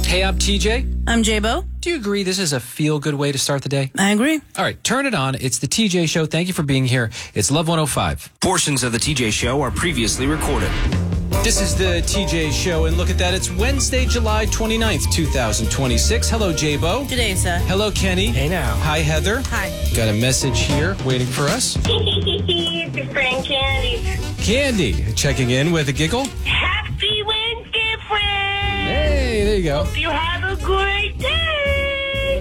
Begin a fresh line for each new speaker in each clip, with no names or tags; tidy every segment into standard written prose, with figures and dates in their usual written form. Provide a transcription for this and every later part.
Hey, I'm TJ.
I'm J-Bo.
Do you agree this is a feel-good way to start the day?
I agree.
All right, turn it on. It's the TJ Show. Thank you for being here. It's Love 105.
Portions of the TJ Show are previously recorded.
This is the TJ Show, and look at that. It's Wednesday, July 29th, 2026. Hello, J-Bo.
Good day, sir.
Hello, Kenny.
Hey now.
Hi, Heather.
Hi.
Got a message here waiting for us.
It's your friend Candy.
Candy checking in with a giggle.
Happy Wednesday, friend.
Hey, there you go.
Hope you have a great day.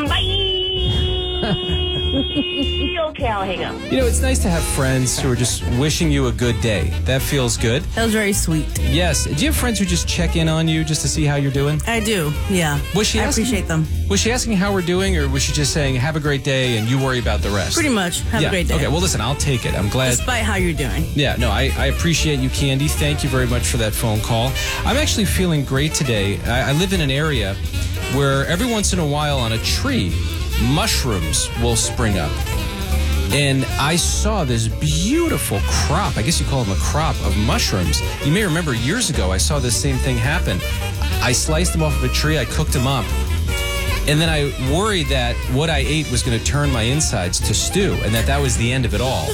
Bye. Okay, I'll hang up.
You know, it's nice to have friends who are just wishing you a good day. That feels good.
That was very sweet.
Yes. Do you have friends who just check in on you just to see how you're doing?
I do, yeah.
Was she
I
asking-
appreciate them.
Was she asking how we're doing, or was she just saying, have a great day and you worry about the rest?
Pretty much. Have a great day.
Okay, well, listen, I'll take it. I'm glad.
Despite how you're doing.
Yeah, no, I appreciate you, Candy. Thank you very much for that phone call. I'm actually feeling great today. I live in an area where every once in a while on a tree, mushrooms will spring up. And I saw this beautiful crop, I guess you call them a crop, of mushrooms. You may remember years ago, I saw this same thing happen. I sliced them off of a tree, I cooked them up. And then I worried that what I ate was going to turn my insides to stew, and that was the end of it all.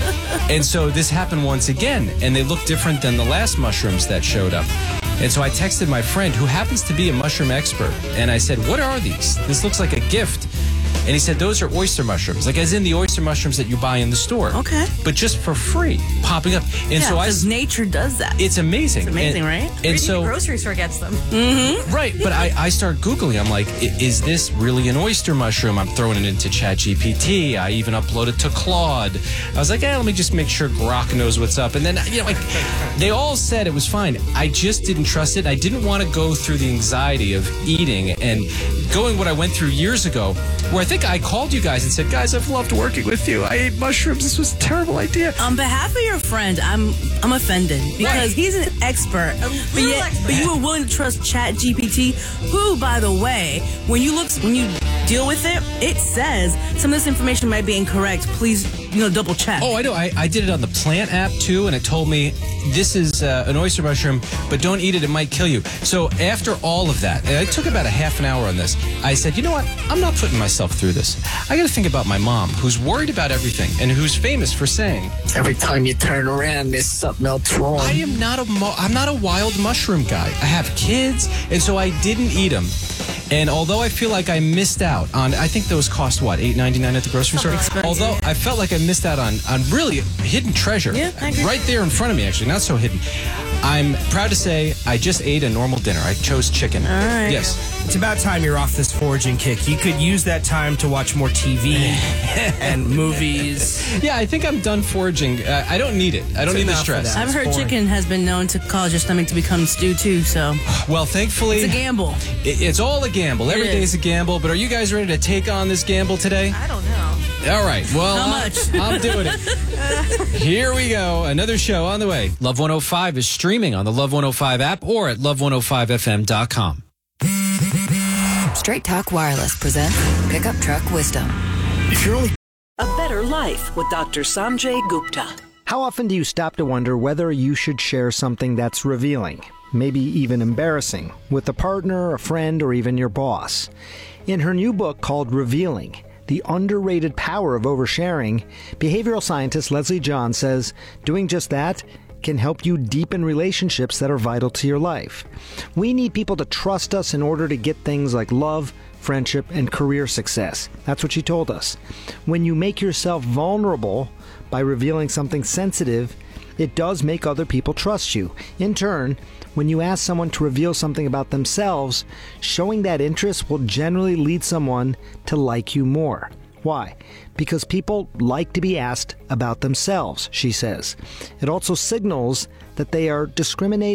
And so this happened once again, and they looked different than the last mushrooms that showed up. And so I texted my friend, who happens to be a mushroom expert, and I said, what are these? This looks like a gift. And he said, those are oyster mushrooms, like as in the oyster mushrooms that you buy in the store.
Okay.
But just for free, popping up. And
Yeah,
so
because nature does that.
it's amazing.
It's amazing,
And-
right?
And so,
the grocery store gets them.
right, but I start Googling. I'm like, is this really an oyster mushroom? I'm throwing it into ChatGPT. I even uploaded to Claude. I was like, let me just make sure Grok knows what's up. And then, like, they all said it was fine. I just didn't trust it. I didn't want to go through the anxiety of eating and going what I went through years ago, where I think I called you guys and said, guys, I've loved working with you. I ate mushrooms. This was a terrible idea.
On behalf of your friend, I'm offended because he's an expert, but you were willing to trust ChatGPT, who, by the way, when you deal with it, it says some of this information might be incorrect. Please, double check.
Oh, I know. I did it on the Plant app, too, and it told me this is an oyster mushroom, but don't eat it. It might kill you. So after all of that, and I took about a half an hour on this, I said, you know what? I'm not putting myself through this. I got to think about my mom, who's worried about everything and who's famous for saying,
Every time you turn around, there's something else wrong.
I'm not a wild mushroom guy. I have kids, and so I didn't eat them. And although I feel like I missed out on, I think those cost, what, $8.99 at the grocery store?
Expensive.
Although I felt like I missed out on really hidden treasure.
Yeah, I agree.
Right there in front of me, actually, not so hidden. I'm proud to say I just ate a normal dinner. I chose chicken.
All right.
Yes.
It's about time you're off this foraging kick. You could use that time to watch more TV and movies.
Yeah, I think I'm done foraging. I don't need it. I don't need the
enough for
stress.
that.
I've heard
boring.
chicken has been known to cause your stomach to become stew too, so
Well, thankfully,
it's a gamble.
It's all a gamble. Every
It
day
is.
is a gamble. But are you guys ready to take on this gamble today?
I don't know.
All right. Well,
How much?
I'm doing it. Here we go. Another show on the way. Love 105 is streaming on the Love 105 app or at love105fm.com.
Straight Talk Wireless presents Pickup Truck Wisdom.
If you're only
A Better Life with Dr. Sanjay Gupta.
How often do you stop to wonder whether you should share something that's revealing, maybe even embarrassing, with a partner, a friend, or even your boss? In her new book called Revealing, The Underrated Power of Oversharing, behavioral scientist Leslie John says doing just that can help you deepen relationships that are vital to your life. We need people to trust us in order to get things like love, friendship, and career success. That's what she told us. When you make yourself vulnerable by revealing something sensitive, it does make other people trust you. In turn, when you ask someone to reveal something about themselves, showing that interest will generally lead someone to like you more. Why? Because people like to be asked about themselves, she says. It also signals that they are discriminating